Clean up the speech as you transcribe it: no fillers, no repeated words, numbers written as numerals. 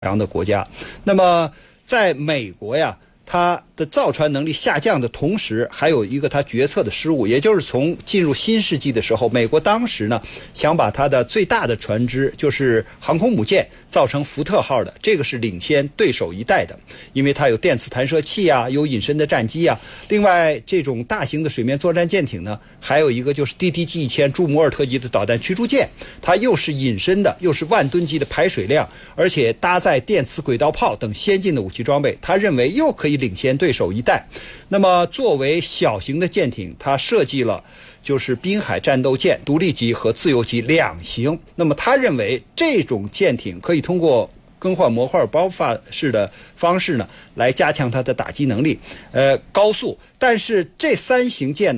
洋的国家。那么在美国呀，它的造船能力下降的同时，还有一个它决策的失误，也就是从进入新世纪的时候，美国当时呢想把它的最大的船只，就是航空母舰，造成福特号的，这个是领先对手一代的，因为它有电磁弹射器啊，有隐身的战机啊。另外，这种大型的水面作战舰艇呢，还有一个就是 DDG-1000朱姆尔特级的导弹驱逐舰，它又是隐身的，又是万吨级的排水量，而且搭载电磁轨道炮等先进的武器装备，他认为又可以领先对手一代。那么作为小型的舰艇，它设计了就是滨海战斗舰独立级和自由级两型。那么他认为这种舰艇可以通过更换模块爆发式的方式呢，来加强它的打击能力，高速。但是这三型舰